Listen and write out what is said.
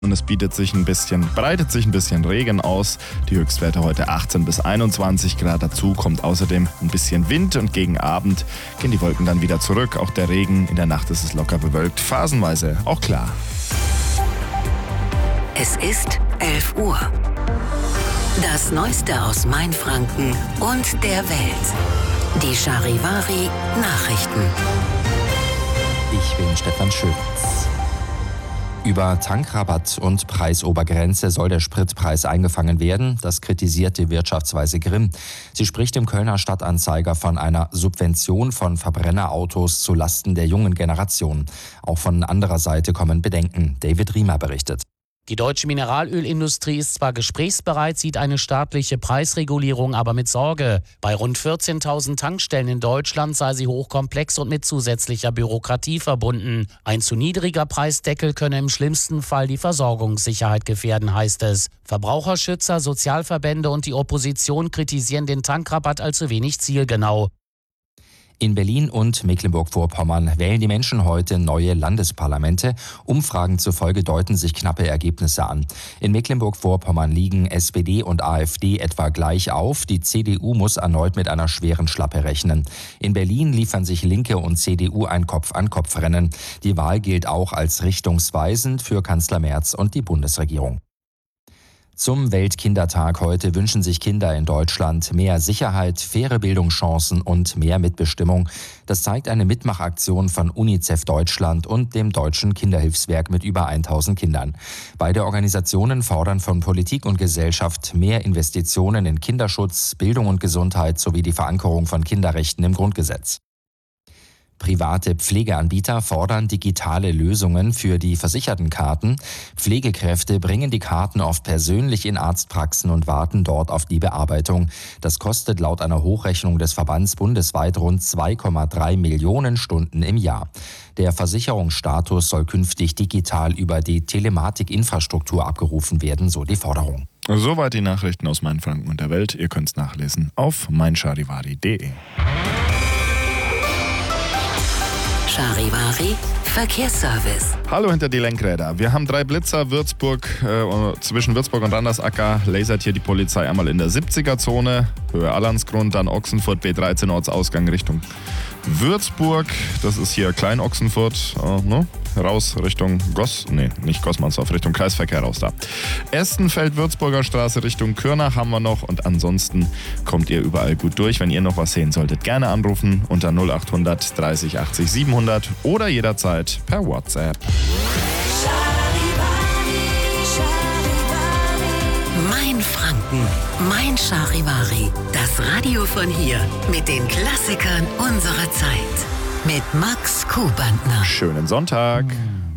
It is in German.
Und es breitet sich ein bisschen Regen aus. Die Höchstwerte heute 18 bis 21 Grad. Dazu kommt außerdem ein bisschen Wind und gegen Abend gehen die Wolken dann wieder zurück. Auch der Regen, in der Nacht ist es locker bewölkt, phasenweise auch klar. Es ist 11 Uhr. Das Neueste aus Mainfranken und der Welt. Die Charivari Nachrichten. Ich bin Stefan Schöwitz. Über Tankrabatt und Preisobergrenze soll der Spritpreis eingefangen werden. Das kritisiert die Wirtschaftsweise Grimm. Sie spricht im Kölner Stadtanzeiger von einer Subvention von Verbrennerautos zu Lasten der jungen Generation. Auch von anderer Seite kommen Bedenken. David Riemer berichtet. Die deutsche Mineralölindustrie ist zwar gesprächsbereit, sieht eine staatliche Preisregulierung aber mit Sorge. Bei rund 14.000 Tankstellen in Deutschland sei sie hochkomplex und mit zusätzlicher Bürokratie verbunden. Ein zu niedriger Preisdeckel könne im schlimmsten Fall die Versorgungssicherheit gefährden, heißt es. Verbraucherschützer, Sozialverbände und die Opposition kritisieren den Tankrabatt als zu wenig zielgenau. In Berlin und Mecklenburg-Vorpommern wählen die Menschen heute neue Landesparlamente. Umfragen zufolge deuten sich knappe Ergebnisse an. In Mecklenburg-Vorpommern liegen SPD und AfD etwa gleich auf. Die CDU muss erneut mit einer schweren Schlappe rechnen. In Berlin liefern sich Linke und CDU ein Kopf-an-Kopf-Rennen. Die Wahl gilt auch als richtungsweisend für Kanzler Merz und die Bundesregierung. Zum Weltkindertag heute wünschen sich Kinder in Deutschland mehr Sicherheit, faire Bildungschancen und mehr Mitbestimmung. Das zeigt eine Mitmachaktion von UNICEF Deutschland und dem Deutschen Kinderhilfswerk mit über 1000 Kindern. Beide Organisationen fordern von Politik und Gesellschaft mehr Investitionen in Kinderschutz, Bildung und Gesundheit sowie die Verankerung von Kinderrechten im Grundgesetz. Private Pflegeanbieter fordern digitale Lösungen für die Versichertenkarten. Pflegekräfte bringen die Karten oft persönlich in Arztpraxen und warten dort auf die Bearbeitung. Das kostet laut einer Hochrechnung des Verbands bundesweit rund 2,3 Millionen Stunden im Jahr. Der Versicherungsstatus soll künftig digital über die Telematikinfrastruktur abgerufen werden, so die Forderung. Soweit die Nachrichten aus Mainfranken und der Welt. Ihr könnt es nachlesen auf meincharivari.de. Charivari Verkehrsservice. Hallo hinter die Lenkräder. Wir haben 3 Blitzer, zwischen Würzburg und Randersacker lasert hier die Polizei einmal in der 70er-Zone, Höhe Allansgrund, dann Ochsenfurt, B13 Ortsausgang Richtung Würzburg. Das ist hier Klein-Ochsenfurt, raus Richtung nicht Gossmannsdorf, Richtung Kreisverkehr raus da. Estenfeld, Würzburger Straße Richtung Kürnach haben wir noch und ansonsten kommt ihr überall gut durch. Wenn ihr noch was sehen solltet, gerne anrufen unter 0800 30 80 700 oder jederzeit per WhatsApp. Mainfranken, Mein Charivari, das Radio von hier mit den Klassikern unserer Zeit. Mit Max Kubantner. Schönen Sonntag.